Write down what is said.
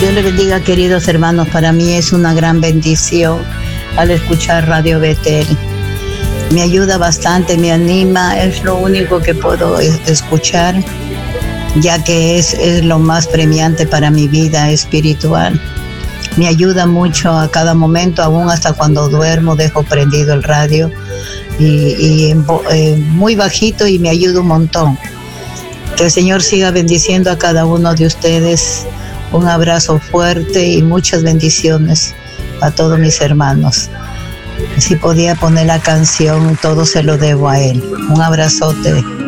Dios le bendiga, queridos hermanos. Para mí es una gran bendición al escuchar Radio Betel. Me ayuda bastante, me anima, es lo único que puedo escuchar, ya que es lo más premiante para mi vida espiritual. Me ayuda mucho a cada momento, aún hasta cuando duermo dejo prendido el radio y muy bajito, y me ayuda un montón. Que el Señor siga bendiciendo a cada uno de ustedes. Un abrazo fuerte y muchas bendiciones a todos mis hermanos. Si podía poner la canción, todo se lo debo a Él. Un abrazote.